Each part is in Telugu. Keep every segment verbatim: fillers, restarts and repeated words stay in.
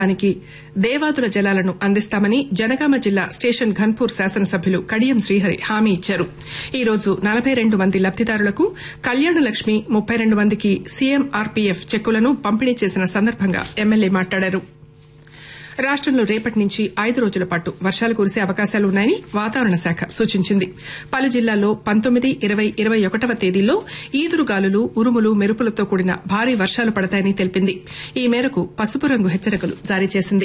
నికి దేవాదుల జలాలను అందిస్తామని జనగామ జిల్లా స్టేషన్ ఘన్పూర్ శాసనసభ్యులు కడియం శ్రీహరి హామీ ఇచ్చారు. ఈ రోజు నలబై రెండు మంది లబ్దిదారులకు కళ్యాణలక్ష్మి ముప్పై రెండు మందికి సీఎంఆర్పీఎఫ్ చెక్కులను పంపిణీ చేసిన సందర్భంగా ఎమ్మెల్యే మాట్లాడారు. రాష్టంలో రేపటి నుంచి ఐదు రోజుల పాటు వర్షాలు కురిసే అవకాశాలున్నాయని వాతావరణ శాఖ సూచించింది. పలు జిల్లాల్లో పంతొమ్మిది ఇరవై ఇరవై ఒకటవ తేదీల్లో ఈదురుగాలులు ఉరుములు మెరుపులతో కూడిన భారీ వర్షాలు పడతాయని తెలిపింది. ఈ మేరకు పసుపు రంగు హెచ్చరికలు జారీ చేసింది.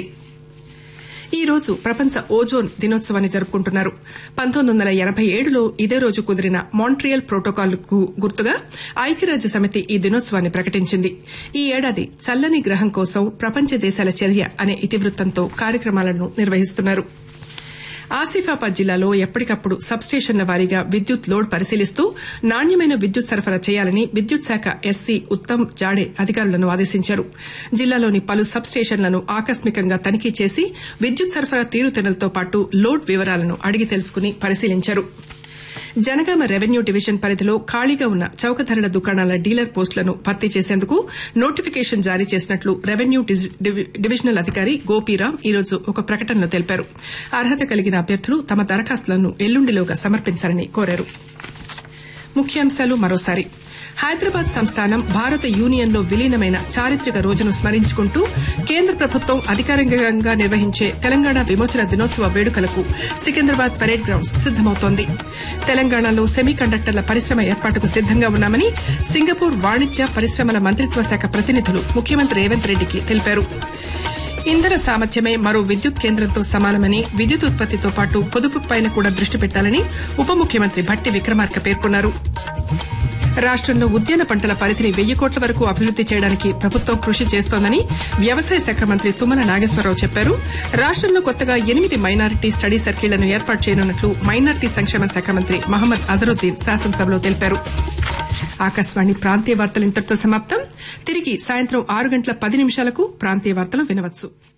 ఈ రోజు ప్రపంచ ఓజోన్ దినోత్సవాన్ని జరుపుకుంటున్నారు. పంతొమ్మిది వందల ఎనబై ఏడులో ఇదే రోజు కుదిరిన మాంట్రియల్ ప్రోటోకాల్ కు గుర్తుగా ఐక్యరాజ్య సమితి ఈ దినోత్సవాన్ని ప్రకటించింది. ఈ ఏడాది చల్లని గ్రహం కోసం ప్రపంచ దేశాల చర్య అనే ఇతివృత్తంతో కార్యక్రమాలను నిర్వహిస్తున్నారు. ఆసిఫాబాద్ జిల్లాలో ఎప్పటికప్పుడు సబ్స్టేషన్ల వారీగా విద్యుత్ లోడ్ పరిశీలిస్తూ నాణ్యమైన విద్యుత్ సరఫరా చేయాలని విద్యుత్ శాఖ ఎస్సీ ఉత్తమ్ జాడే అధికారులను ఆదేశించారు. జిల్లాలోని పలు సబ్స్టేషన్లను ఆకస్మికంగా తనిఖీ చేసి విద్యుత్ సరఫరా తీరుతెన్నులతో పాటు లోడ్ వివరాలను అడిగి తెలుసుకుని పరిశీలించారు. జనగామ రెవెన్యూ డివిజన్ పరిధిలో ఖాళీగా ఉన్న చౌకధరల దుకాణాల డీలర్ పోస్టులను భర్తీ చేసేందుకు నోటిఫికేషన్ జారీ చేసినట్లు రెవెన్యూ డివిజనల్ అధికారి గోపీరాం ఈ రోజు ఒక ప్రకటనలో తెలిపారు. అర్హత కలిగిన అభ్యర్థులు తమ దరఖాస్తులను ఎల్లుండిలోగా సమర్పించాలని కోరారు. ముఖ్యాంశాలు మరోసారి. హైదరాబాద్ సంస్థానం భారత యూనియన్లో విలీనమైన చారిత్రక రోజును స్మరించుకుంటూ కేంద్ర ప్రభుత్వం అధికారికంగా నిర్వహించే తెలంగాణ విమోచన దినోత్సవ వేడుకలకు సికింద్రాబాద్ పరేడ్ గ్రౌండ్స్ సిద్దమవుతోంది. తెలంగాణలో సెమీ కండక్టర్ల పరిశ్రమ ఏర్పాటుకు సిద్దంగా ఉన్నామని సింగపూర్ వాణిజ్య పరిశ్రమల మంత్రిత్వ శాఖ ప్రతినిధులు ముఖ్యమంత్రి రేవంత్ రెడ్డికి తెలిపారు. ఇంధన సామర్థ్యమే మరో విద్యుత్ కేంద్రంతో సమానమని విద్యుత్ ఉత్పత్తితో పాటు పొదుపుపైన కూడా దృష్టి పెట్టాలని ఉప ముఖ్యమంత్రి భట్టి విక్రమార్క పేర్కొన్నారు. రాష్టంలో ఉద్యాన పంటల పరిధిని వెయ్యి కోట్ల వరకు అభివృద్ది చేయడానికి ప్రభుత్వం కృషి చేస్తోందని వ్యవసాయ శాఖ మంత్రి తుమ్మల నాగేశ్వరరావు చెప్పారు. రాష్టంలో కొత్తగా ఎనిమిది మైనారిటీ స్టడీ సర్కిళ్లను ఏర్పాటు చేయనున్నట్లు మైనారిటీ సంక్షేమ శాఖ మంత్రి మహమ్మద్ అజరుద్దీన్ శాసనసభలో తెలిపారు. ఆకాశవాణి ప్రాంతీయ వార్తలు ఇంతటితో సమాప్తం. తిరిగి సాయంత్రం ఆరు గంటల పది నిమిషాలకు ప్రాంతీయ వార్తలు వినవచ్చు.